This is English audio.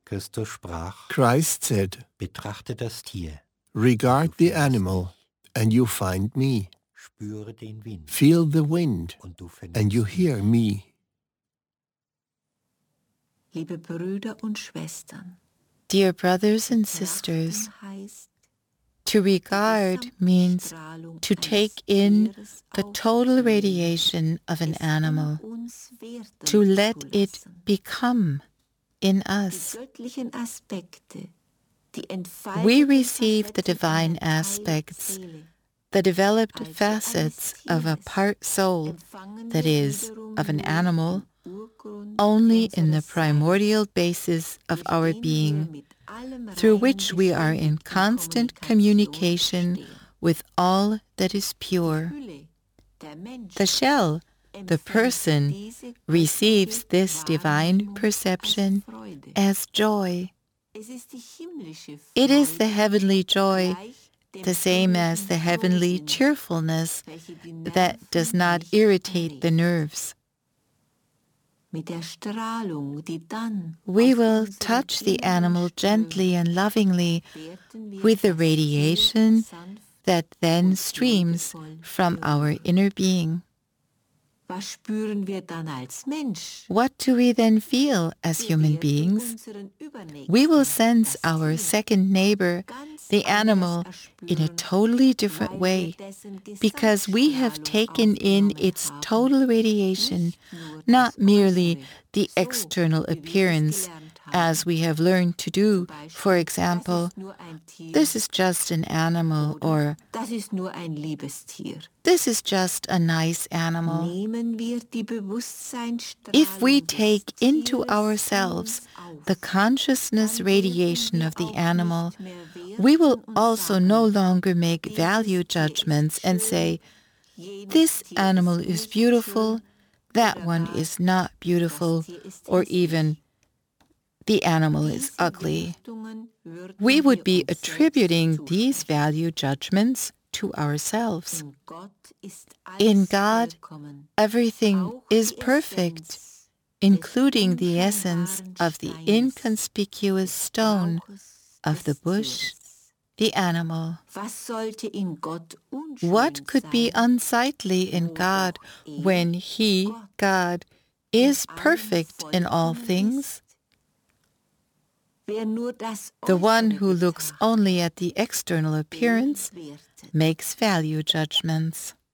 Christus sprach, Christ said, betrachte das Tier, regard the animal, and you find me. spüre den Wind Feel the wind, und du and you vernimmst hear me. Liebe Brüder und Schwestern, Dear brothers and sisters, betrachten heißt, to regard means to take in the total radiation of an animal, to let it become in us. We receive the divine aspects, the developed facets of a part soul, that is, of an animal, only in the primordial basis of our being, through which we are in constant communication with all that is pure. The shell, the person, receives this divine perception as joy. It is the heavenly joy, the same as the heavenly cheerfulness, that does not irritate the nerves. We will touch the animal gently and lovingly with the radiation that then streams from our inner being. What do we then feel as human beings? We will sense our second neighbor, the animal, in a totally different way, because we have taken in its total radiation, not merely the external appearance, as we have learned to do. For example, this is just an animal, or this is just a nice animal. If we take into ourselves the consciousness radiation of the animal, we will also no longer make value judgments and say, this animal is beautiful, that one is not beautiful, or even, the animal is ugly. We would be attributing these value judgments to ourselves. In God, everything is perfect, including the essence of the inconspicuous stone, of the bush, the animal. What could be unsightly in God when He, God, is perfect in all things? The one who looks only at the external appearance makes value judgments.